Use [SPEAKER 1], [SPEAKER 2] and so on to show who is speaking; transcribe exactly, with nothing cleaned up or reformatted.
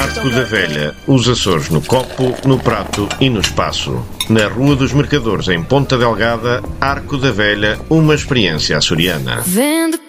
[SPEAKER 1] Arco da Velha, os Açores no copo, no prato e no espaço. Na Rua dos Mercadores, em Ponta Delgada, Arco da Velha, uma experiência açoriana.
[SPEAKER 2] Vendo